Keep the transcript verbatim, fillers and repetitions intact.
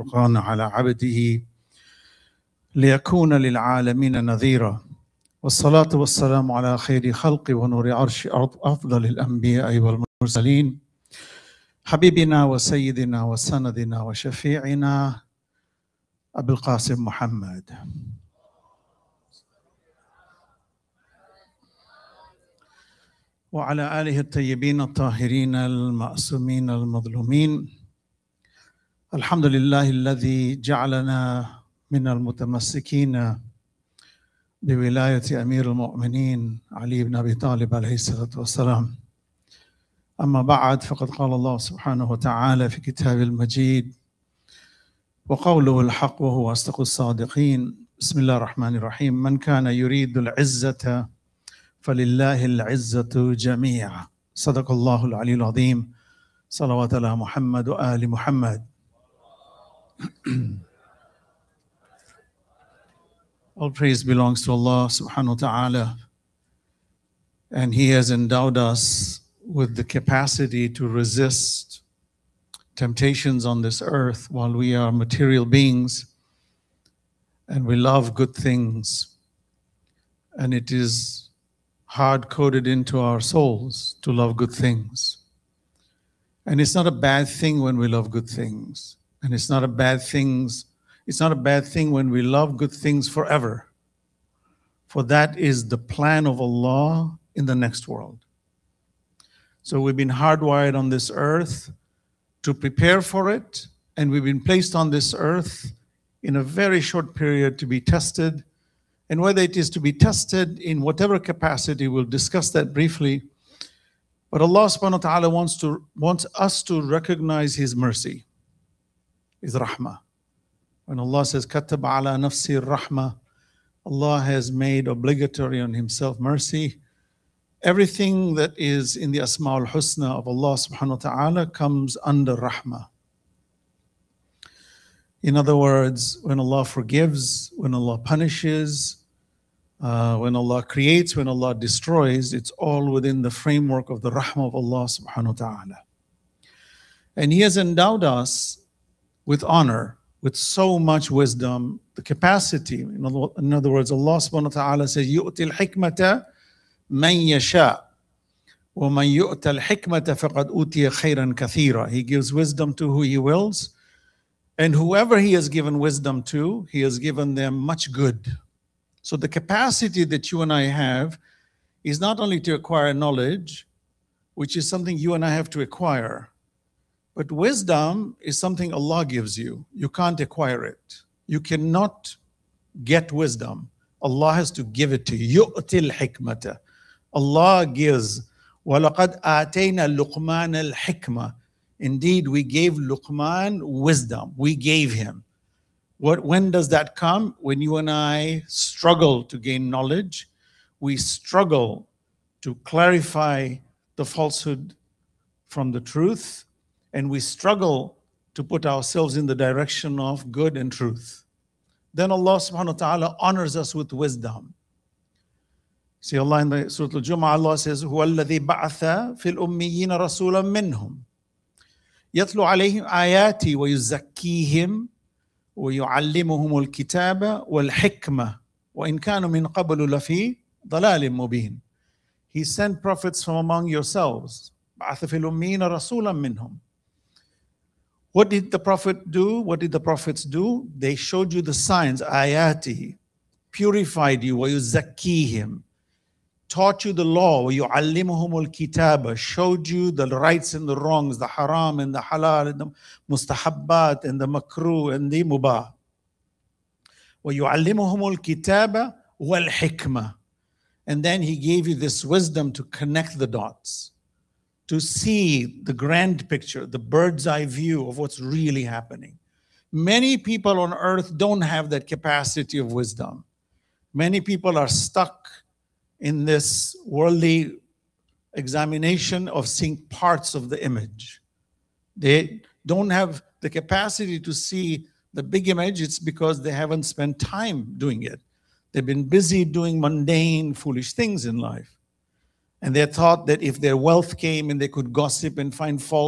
الفرقان على عبده ليكون للعالمين نذيرا، والصلاة والسلام على خير خلق ونور عرش أفضل الأنبياء والمرسلين حبيبنا وسيدنا وسندنا وشفيعنا أبي القاسم محمد وعلى آله الطيبين الطاهرين المعصومين المظلومين. الحمد لله الذي جعلنا من المتمسكين بولاية أمير المؤمنين علي بن أبي طالب عليه الصلاة والسلام. أما بعد، فقد قال الله سبحانه وتعالى في كتاب المجيد وقوله الحق وهو أصدق الصادقين. بسم الله الرحمن الرحيم. من كان يريد العزة فلله العزة جميعا. صدق الله العلي العظيم. صلوات على محمد وآل محمد. All praise belongs to Allah subhanahu wa ta'ala, and He has endowed us with the capacity to resist temptations on this earth while we are material beings and we love good things, and it is hard-coded into our souls to love good things. And it's not a bad thing when we love good things, and it's not a bad things It's not a bad thing when we love good things forever, for that is the plan of Allah in the next world. So we've been hardwired on this earth to prepare for it, and we've been placed on this earth in a very short period to be tested. And whether it is to be tested in whatever capacity, we'll discuss that briefly. But Allah subhanahu wa ta'ala wants to wants us to recognize His mercy, His rahmah. When Allah says, كَتَبَ عَلَى نَفْسِ الرَّحْمَةِ, Allah has made obligatory on Himself mercy. Everything that is in the Asma'ul Husna of Allah subhanahu wa ta'ala comes under rahmah. In other words, when Allah forgives, when Allah punishes, uh, when Allah creates, when Allah destroys, it's all within the framework of the rahmah of Allah subhanahu wa ta'ala. And He has endowed us with honor, with so much wisdom, the capacity. In other, in other words, Allah subhanahu wa ta'ala says, يُؤْتِ الْحِكْمَةَ مَنْ يَشَاءُ وَمَنْ يُؤْتَ الْحِكْمَةَ فَقَدْ أُوتِيَ خَيْرًا كَثِيرًا. He gives wisdom to who He wills, and whoever He has given wisdom to, He has given them much good. So the capacity that you and I have is not only to acquire knowledge, which is something you and I have to acquire, but wisdom is something Allah gives you. You can't acquire it. You cannot get wisdom. Allah has to give it to you. يُؤْتِ الْحِكْمَةَ. Allah gives. وَلَقَدْ آتَيْنَا لُقْمَانَ الْحِكْمَةَ. Indeed, we gave Luqman wisdom. We gave him. What? When does that come? When you and I struggle to gain knowledge. We struggle to clarify the falsehood from the truth. And we struggle to put ourselves in the direction of good and truth. Then Allah subhanahu wa ta'ala honors us with wisdom. See, Allah in the Surah Al-Jumu'ah, Allah says, هُوَ الَّذِي بَعَثَ فِي الْأُمِّيِّينَ رَسُولًا مِّنْهُمْ يَتْلُو عَلَيْهِمْ آيَاتِي وَيُزَكِّيهِمْ وَيُعَلِّمُهُمُ الْكِتَابَ وَالْحِكْمَةَ وَإِنْ كَانُوا مِنْ قَبْلُ لَفِي ضَلَالٍ مُبِينٍ. He sent prophets from among yourselves. بَعَثَ فِي الْأُمِّيِّينَ رَسُولًا مِّنْهُمْ. What did the Prophet do? What did the prophets do? They showed you the signs, ayati, purified you, وَيُزَكِّيهِمْ, taught you the law, وَيُعَلِّمُهُمُ الْكِتَابَ, showed you the rights and the wrongs, the haram and the halal, and the mustahabbat and the makruh and the mubah. وَيُعَلِّمُهُمُ الْكِتَابَ وَالْحِكْمَةِ. And then He gave you this wisdom to connect the dots, to see the grand picture, the bird's eye view of what's really happening. Many people on earth don't have that capacity of wisdom. Many people are stuck in this worldly examination of seeing parts of the image. They don't have the capacity to see the big image. It's because they haven't spent time doing it. They've been busy doing mundane, foolish things in life. And they thought that if their wealth came and they could gossip and find fault